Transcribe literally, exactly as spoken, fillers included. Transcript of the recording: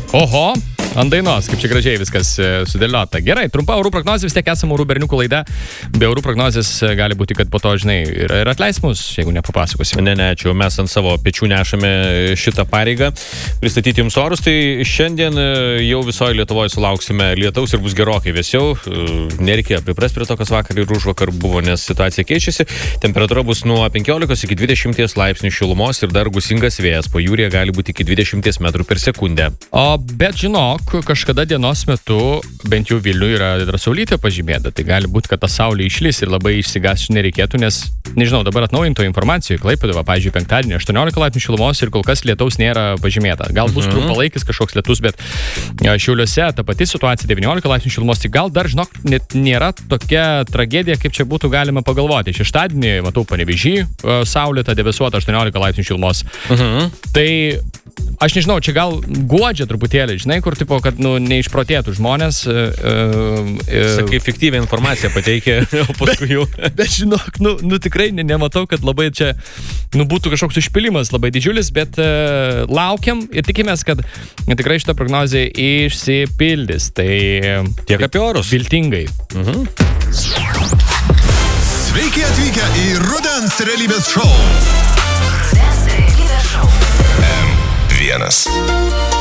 Oho, ant dainos, kaip čia gražiai viskas sudėliota. Gerai, trumpa orų prognozė, vis tiek esame orų berniukų laida. Be orų prognozės gali būti, kad po to, žinai, ir, ir atleis mus, jeigu nepapasakosime. Ne, ne, čia mes ant savo pečių nešame šitą pareigą pristatyti jums orus. Tai šiandien jau visoje Lietuvoje sulauksime lietaus ir bus gerokai vėsiau. Nereikėjo priprast prie to, kas vakar ir užvakar buvo, nes situacija keičiasi. Temperatūra bus nuo penkiolikos iki dvidešimties laipsnių šilumos ir dar gūsingas vėjas. Pajūryje gali būti iki dvidešimties metrų per sekundę. O bet žinok, kažkada dienos metu, bent jau Vilniuje yra dar saulytė pažymėta, tai gali būti, kad ta saulė išlys ir labai išsigąsti nereikėtų, nes, nežinau, dabar atnaujinto informacijoje, Klaipėdoje, pavyzdžiui, penktadienį aštuoniolika laipsnių šilumos ir kol kas lietaus nėra pažymėta. Gal bus mhm. trumpalaikis kažkoks lietus, bet Šiauliuose ta pati situacija devyniolika laipsnių šilumos, tai gal dar, žinok, net nėra tokia tragedija, kaip čia būtų galima pagalvoti. Šeštadienį, matau, Panevėžy, saulėta debesuota aštuoniolika laipsnių šilumos. Mhm. Tai aš nežinau, čia gal guodžia truputėlį, žinai, kur tipo, kad, nu, neišprotėtų žmonės. Uh, uh, Sakai, fiktyvią informaciją pateikė, o paskui jau. Bet, bet žinok, nu, nu tikrai ne, nematau, kad labai čia, nu, būtų kažkoks užpilimas labai didžiulis, bet uh, laukiam ir tikimės, kad tikrai šitą prognozę išsipildys. Tai tiek apie orus. Viltingai. Mhm. Sveiki atvykę į Rudens realybės šou. Rudens realybės šou. M vienas.